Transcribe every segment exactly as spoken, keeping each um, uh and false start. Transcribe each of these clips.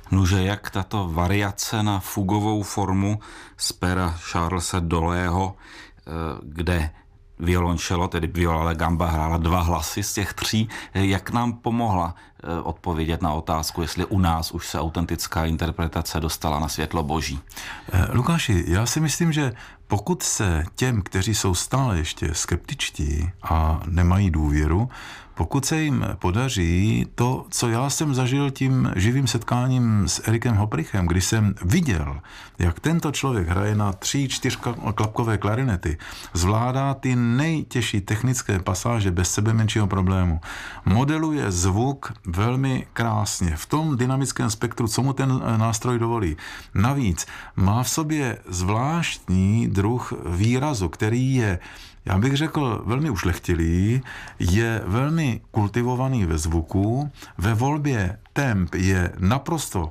Nuže, jak tato variace na fugovou formu z pera Charlese Dolého, kde violončelo, tedy viola gamba, hrála dva hlasy z těch tří, jak nám pomohla odpovědět na otázku, jestli u nás už se autentická interpretace dostala na světlo boží? Lukáši, já si myslím, že pokud se těm, kteří jsou stále ještě skeptičtí a nemají důvěru, pokud se jim podaří to, co já jsem zažil tím živým setkáním s Erikem Hopprichem, kdy jsem viděl, jak tento člověk hraje na tři, čtyřklapkové klarinety, zvládá ty nejtěžší technické pasáže bez sebe menšího problému, modeluje zvuk velmi krásně v tom dynamickém spektru, co mu ten nástroj dovolí. Navíc má v sobě zvláštní druh výrazu, který je, já bych řekl, velmi ušlechtilý, je velmi kultivovaný ve zvuku, ve volbě temp je naprosto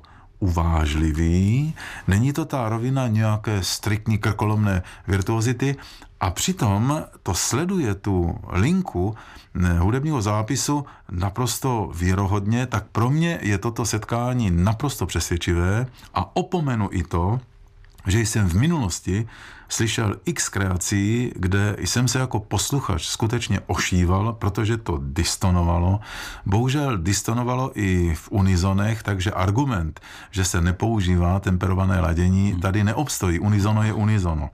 uvážlivý, není to ta rovina nějaké striktní krkolomné virtuozity a přitom to sleduje tu linku hudebního zápisu naprosto věrohodně, tak pro mě je toto setkání naprosto přesvědčivé a opomenu i to, že jsem v minulosti slyšel x kreací, kde jsem se jako posluchač skutečně ošíval, protože to distonovalo. Bohužel distonovalo i v unizonech, takže argument, že se nepoužívá temperované ladění, tady neobstojí. Unizono je unizono.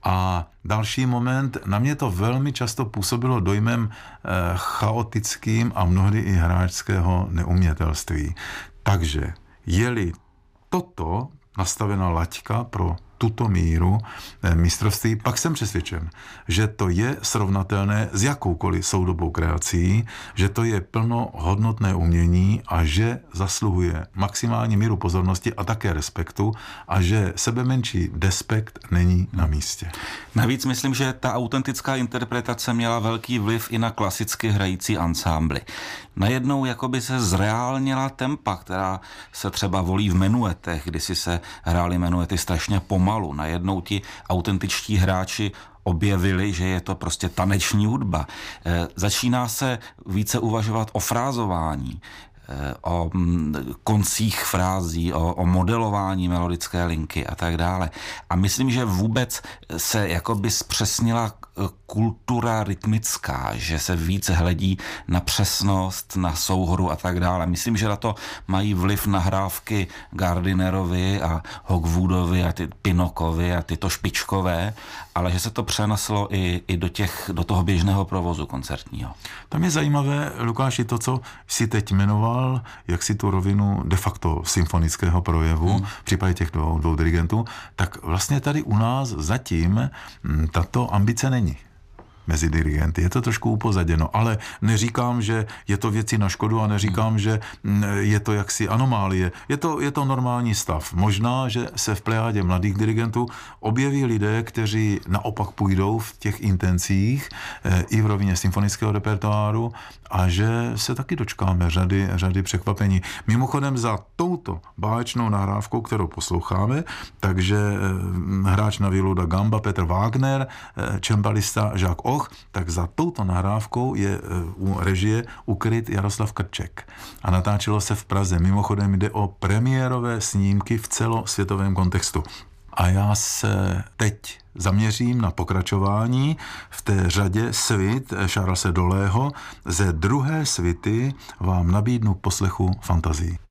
A další moment, na mě to velmi často působilo dojmem eh, chaotickým a mnohdy i hráčského neumětelství. Takže je-li toto nastavená laťka pro tuto míru mistrovství, pak jsem přesvědčen, že to je srovnatelné s jakoukoliv soudobou kreací, že to je plnohodnotné umění a že zasluhuje maximální míru pozornosti a také respektu a že sebemenší despekt není na místě. Navíc myslím, že ta autentická interpretace měla velký vliv i na klasicky hrající ansámbly. Najednou jakoby se zreálnila tempa, která se třeba volí v menuetech, kdy si se hrály menuety strašně pomalu. Najednou ti autentičtí hráči objevili, že je to prostě taneční hudba. E, začíná se více uvažovat o frázování, e, o m, koncích frází, o, o modelování melodické linky a tak dále. A myslím, že vůbec se jakoby zpřesnila kultura rytmická, že se více hledí na přesnost, na souhru a tak dále. Myslím, že na to mají vliv nahrávky Gardinerovi a Hogwoodovi a ty Pinokovi a tyto špičkové, ale že se to přeneslo i, i do, těch, do toho běžného provozu koncertního. Tam je zajímavé, Lukáši, to, co jsi teď jmenoval, jak si tu rovinu de facto symfonického projevu, hmm. v případě těch dvou, dvou dirigentů, tak vlastně tady u nás zatím tato ambice není mezi dirigenty. Je to trošku upozaděno, ale neříkám, že je to věci na škodu a neříkám, že je to jaksi anomálie. Je to, je to normální stav. Možná, že se v plejádě mladých dirigentů objeví lidé, kteří naopak půjdou v těch intencích e, i v rovině symfonického repertoáru a že se taky dočkáme řady, řady překvapení. Mimochodem za touto báječnou nahrávkou, kterou posloucháme, takže e, hráč na violu da gamba Petr Wagner, e, čembalista Jacques Och, tak za touto nahrávkou je u režie ukryt Jaroslav Krček. A natáčelo se v Praze. Mimochodem jde o premiérové snímky v celosvětovém kontextu. A já se teď zaměřím na pokračování v té řadě svit Charlese Dolého. Ze druhé svity vám nabídnu k poslechu fantazii.